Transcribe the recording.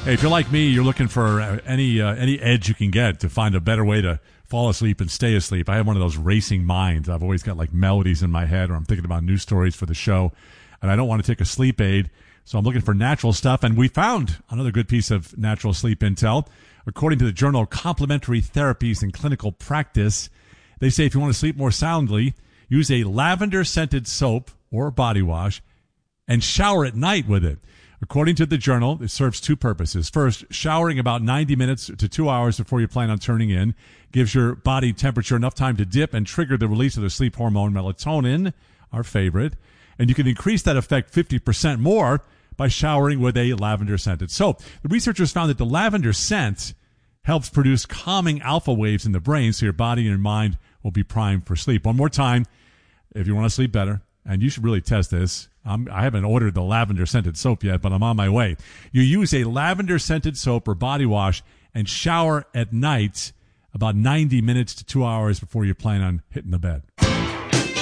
Hey, if you're like me, you're looking for any edge you can get to find a better way to fall asleep and stay asleep. I have one of those racing minds. I've always got like melodies in my head, or I'm thinking about news stories for the show, and I don't want to take a sleep aid, so I'm looking for natural stuff. And we found another good piece of natural sleep intel. According to the journal Complementary Therapies in Clinical Practice, they say if you want to sleep more soundly, use a lavender-scented soap or body wash and shower at night with it. According to the journal, it serves two purposes. First, showering about 90 minutes to 2 hours before you plan on turning in gives your body temperature enough time to dip and trigger the release of the sleep hormone melatonin, our favorite. And you can increase that effect 50% more by showering with a lavender-scented soap. The researchers found that the lavender scent helps produce calming alpha waves in the brain, so your body and your mind will be primed for sleep. One more time, if you want to sleep better, and you should really test this. I haven't ordered the lavender-scented soap yet, but I'm on my way. You use a lavender-scented soap or body wash and shower at night about 90 minutes to 2 hours before you plan on hitting the bed.